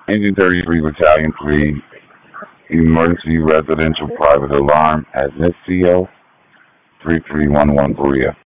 Engine 33 Battalion 3, Emergency Residential Private Alarm at NISCO 3311 Berea.